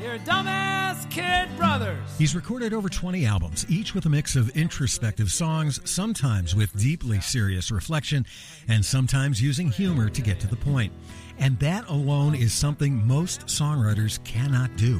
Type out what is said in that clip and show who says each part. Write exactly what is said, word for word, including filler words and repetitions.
Speaker 1: Your dumbass kid brothers.
Speaker 2: He's recorded over twenty albums, each with a mix of introspective songs, sometimes with deeply serious reflection, and sometimes using humor to get to the point. And that alone is something most songwriters cannot do.